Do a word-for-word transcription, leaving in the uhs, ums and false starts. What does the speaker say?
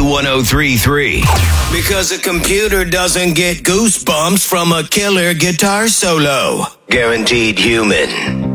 one oh three point three. Because a computer doesn't get goosebumps from a killer guitar solo. Guaranteed human.